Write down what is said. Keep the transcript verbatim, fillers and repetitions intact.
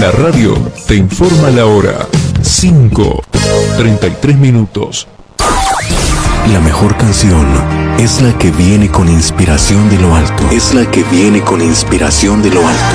La radio te informa la hora. cinco, treinta y tres minutos. La mejor canción es la que viene con inspiración de lo alto. Es la que viene con inspiración de lo alto.